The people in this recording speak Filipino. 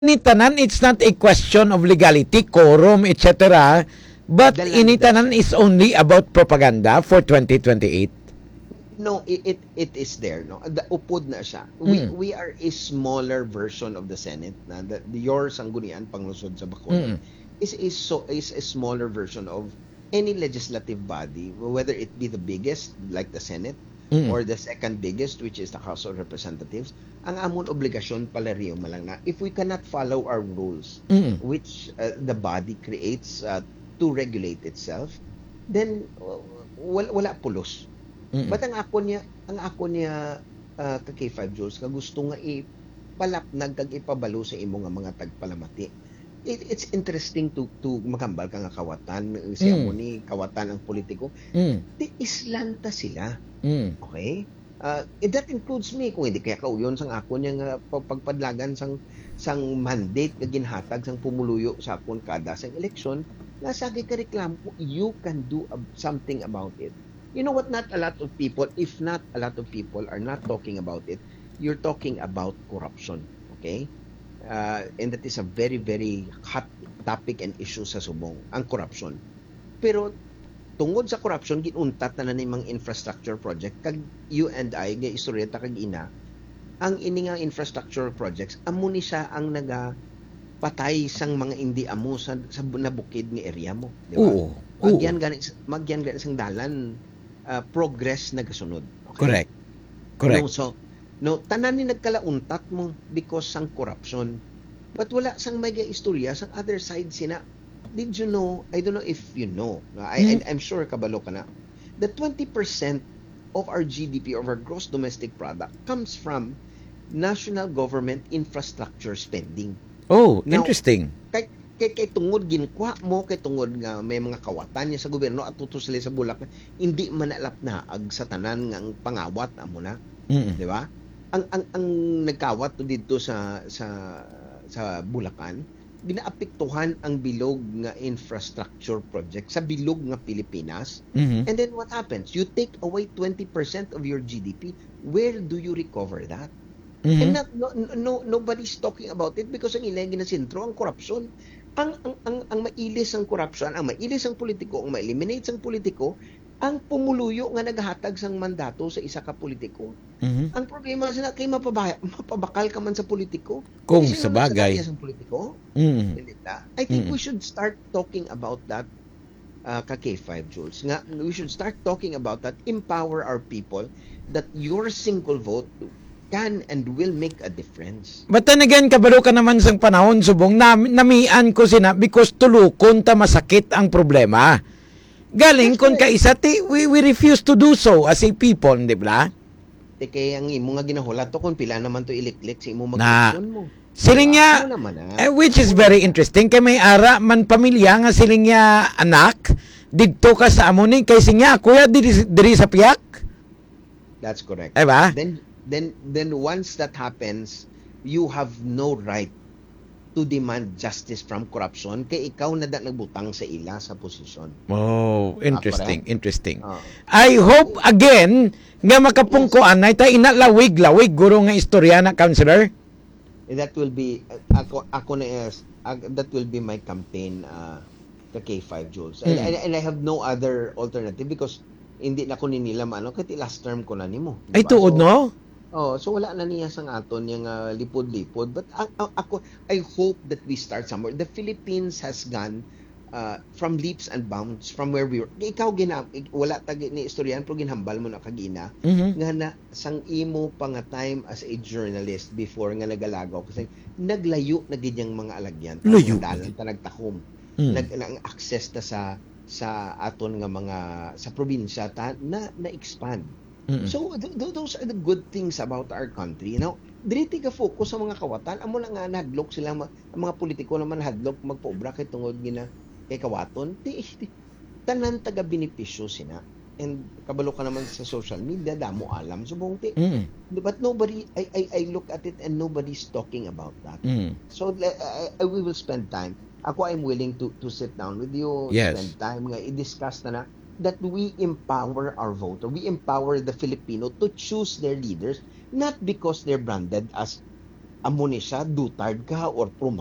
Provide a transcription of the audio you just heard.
initanan, it's not a question of legality, quorum, etc. But The initanan is only about propaganda for 2028. No, it is there, no. Upod na siya. We are a smaller version of the Senate na your sanggunian panglusod sa Bacolod is a smaller version of any legislative body, whether it be the biggest like the Senate or the second biggest, which is the House of Representatives. Ang amon obligasyon palariyo malang na if we cannot follow our rules, which the body creates to regulate itself, then wala pulos. But ang ako niya ka K5 Jules, ka gusto nga ipalapnag kag ipabalo sa imo nga mga tagpalamati. It's interesting to makambal ka nga kawatan, siya mo ni kawatan ang politiko. Di islanta sila. Okay? That includes me, kung hindi kaya kauyon sang ako niya nga pagpadlagan sang mandate nga ginhatag sang pumuluyo sa akon kada sang eleksyon, nasagi ka reklamo, you can do something about it. You know what, not a lot of people, if not a lot of people are not talking about it, you're talking about corruption. Okay? And that is a very, very hot topic and issue sa Subong, ang corruption. Pero tungod sa corruption, ginuntat na mga infrastructure project, kag you and I, nga istoryeta kag ina, ang ini nga infrastructure projects, amo ni siya ang patay sang mga hindi amo sa nabukid nga area mo. Di ba? Oo. Magyan gani sang dalan, progress na kasunod. Okay? Correct. Tanan ni nagkalauntat mo because sang corruption. But wala sang may istorya sang other side sina. Did you know, I don't know if you know, I'm sure kabalo ka na, that 20% of our GDP, of our gross domestic product, comes from national government infrastructure spending. Oh, Now, interesting. Kay tungod ginkuha mo, kay tungod nga may mga kawatan niya sa gobyerno at tutos sila sa bulak, hindi manalap na ag sa tanan nga ang pangawat amo na. Di ba? Ang nagkawat dito sa Bulacan, ginaapektuhan ang bilog nga infrastructure project sa bilog nga Pilipinas. And then what happens? You take away 20% of your GDP. Where do you recover that? And nobody's talking about it because ang ilay ginasintro ang korupsyon. Ang mailis ang korupsyon, ang mailis ang politiko, ang ma-eliminate ang politiko, ang pumuluyo nga naghatag sang mandato sa isa ka politiko. Ang problema sila kay mapabakal ka man sa politiko. Kung sa bagay. Sa politiko. I think we should start talking about that ka K5 Jules. Nga we should start talking about that, empower our people that your single vote can and will make a difference. But then again, kabalo ka naman sang panahon, Subong, namian ko sina because tulukon ta masakit ang problema. Galing kon ka isa, we refuse to do so as a people, di ba? Kaya ang imo nga ginahulat to kung pila naman to iliklik sa imo mag-action mo. Siling niya, which is very interesting, kay may ara man pamilya nga siling niya anak, didto ka sa amunin, kay sinya, kuya, diri sa piyak. That's correct. Diba? Then once that happens, you have no right to demand justice from corruption kay ikaw na nagbutang sa ila sa posisyon. Oh, interesting. I hope again nga makapungkuan na ita inalawig guro nga istorya na counselor. That will be ako na that will be my campaign ka K5 Jules. And I have no other alternative because hindi na ko nila maano kay last term ko na nimo. Diba? Ay tuod no? So wala na niya sang aton yung lipod-lipod. But I hope that we start somewhere. The Philippines has gone from leaps and bounds from where we were. Ikaw wala tag ni istoryan pero ginhambal mo na kagina nga na sang imo pa nga time as a journalist before nga nagalagaw kasi naglayo na gidyang mga alagyan. Dalan ta nagtakom. Nang access ta sa aton nga mga sa probinsya ta na-expand. So those are the good things about our country. Now, dili ka focus sa mga kawatan. Amo lang nga nahadlok sila ang mga politiko naman hadlok magpaobra kay tungod gina kay kawaton. Tanan taga benepisyo sina. And kabalo ka naman sa social media damo alam subong but nobody I look at it and nobody's talking about that. So we will spend time. Ako I'm willing to sit down with you, spend time nga i-discuss na that we empower our voter. We empower the Filipino to choose their leaders, not because they're branded as amo ni siya dutard ka or